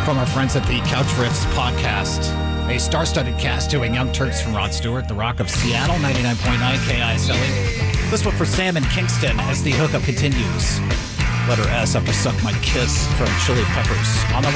From our friends at the Couch Riffs podcast, a star-studded cast doing Young Turks from Rod Stewart, The Rock of Seattle, 99.9 KISLE. This one for Sam in Kingston as the hookup continues. Letter S after Suck My Kiss from Chili Peppers on the